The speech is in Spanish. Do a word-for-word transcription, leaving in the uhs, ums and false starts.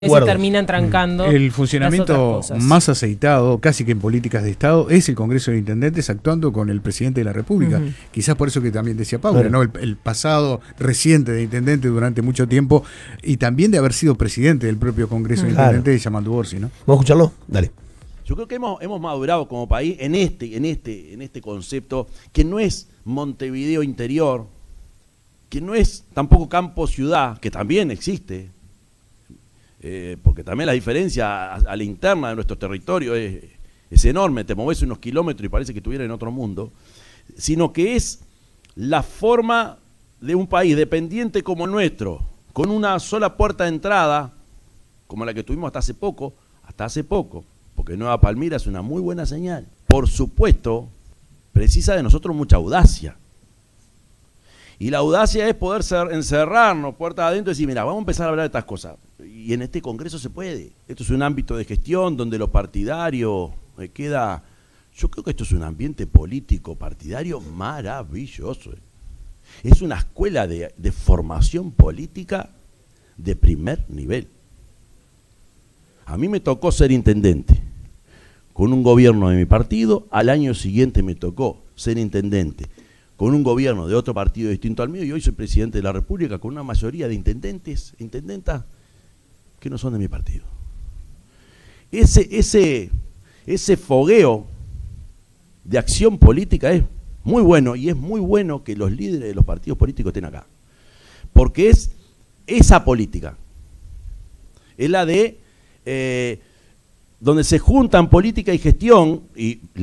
se terminan trancando. El funcionamiento más aceitado, casi que en políticas de Estado, es el Congreso de Intendentes actuando con el presidente de la República. Uh-huh. Quizás por eso que también decía Paula, claro. ¿no? El, el pasado reciente de intendente durante mucho tiempo y también de haber sido presidente del propio Congreso uh-huh. de Intendentes claro. de Yamandu Orsi, ¿no? ¿Vamos a escucharlo? Dale. Yo creo que hemos, hemos madurado como país en este, en, este, en este concepto que no es Montevideo interior, que no es tampoco campo ciudad, que también existe. Eh, porque también la diferencia a, a la interna de nuestro territorio es, es enorme, te moves unos kilómetros y parece que estuviera en otro mundo, sino que es la forma de un país dependiente como el nuestro, con una sola puerta de entrada, como la que tuvimos hasta hace poco, hasta hace poco, porque Nueva Palmira es una muy buena señal. Por supuesto, precisa de nosotros mucha audacia. Y la audacia es poder ser, encerrarnos puertas adentro y decir, mira, vamos a empezar a hablar de estas cosas. Y en este Congreso se puede. Esto es un ámbito de gestión donde lo partidario eh, queda... Yo creo que esto es un ambiente político partidario maravilloso. Es una escuela de, de formación política de primer nivel. A mí me tocó ser intendente con un gobierno de mi partido, al año siguiente me tocó ser intendente con un gobierno de otro partido distinto al mío, y hoy soy presidente de la República con una mayoría de intendentes, intendentas, que no son de mi partido. Ese, ese, ese fogueo de acción política es muy bueno, y es muy bueno que los líderes de los partidos políticos estén acá. Porque es esa política, es la de, eh, donde se juntan política y gestión, y